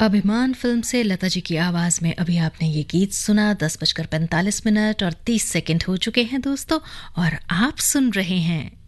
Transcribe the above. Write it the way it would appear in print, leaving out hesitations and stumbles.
अभिमान फिल्म से लता जी की आवाज में अभी आपने ये गीत सुना। 10:45 और 30 सेकंड हो चुके हैं दोस्तों, और आप सुन रहे हैं